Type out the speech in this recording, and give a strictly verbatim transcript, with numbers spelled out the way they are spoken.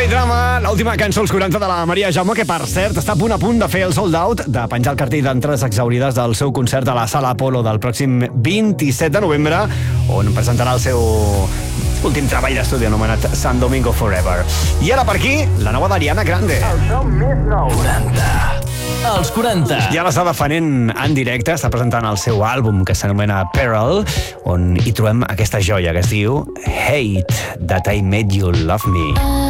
i Drama, l'última cançó als quaranta de la Maria Jaume, que per cert està a punt a punt de fer el sold out, de penjar el cartell d'entrades exaurides del seu concert a la Sala Apolo del pròxim vint-i-set de novembre, on presentarà el seu últim treball d'estudi anomenat San Domingo Forever. I ara per aquí, la nova d'Ariana Grande. El som més nou. quaranta. Els quaranta. Ja l'està defenent en directe, està presentant el seu àlbum que s'anomena Peril, on hi trobem aquesta joia que es diu Hate That I Made You Love Me.